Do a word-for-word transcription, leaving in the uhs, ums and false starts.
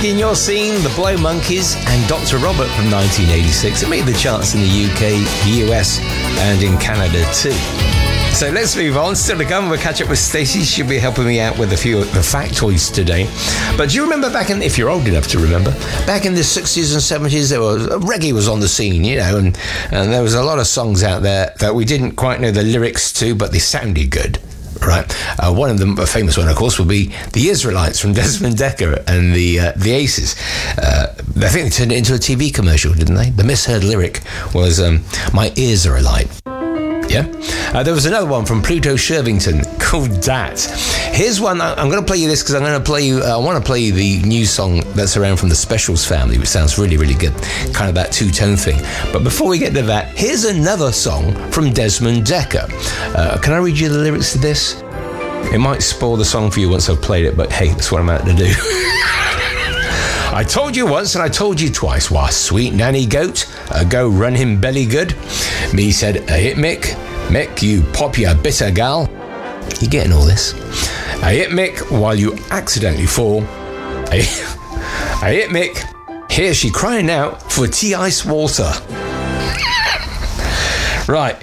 in your scene, the Blow Monkeys and Doctor Robert from nineteen eighty-six. It made the charts in the U K, the U S, and in Canada too. So let's move on. Still to come, we'll catch up with Stacey. She'll be helping me out with a few of the factoids today. But do you remember back in, if you're old enough to remember, back in the sixties and seventies, there was, reggae was on the scene, you know, and, and there was a lot of songs out there that we didn't quite know the lyrics to, but they sounded good. Right, uh, one of them, a famous one, of course, would be the Israelites from Desmond Dekker and the uh, the Aces. Uh, I think they turned it into a T V commercial, didn't they? The misheard lyric was um, "My ears are alight." Yeah. Uh, there was another one from Pluto Shervington called Dat. Here's one. I'm going to play you this because I'm going to play you. Uh, I want to play you the new song that's around from the Specials family, which sounds really, really good. Kind of that two-tone thing. But before we get to that, here's another song from Desmond Dekker. Uh, can I read you the lyrics to this? It might spoil the song for you once I've played it, but hey, that's what I'm out to do. I told you once and I told you twice, why sweet nanny goat, uh, go run him belly good. Me said, a hit Mick, Mick, you pop your bitter gal. You getting all this? A hit Mick while you accidentally fall. A, a hit Mick, here she crying out for tea ice water. Right,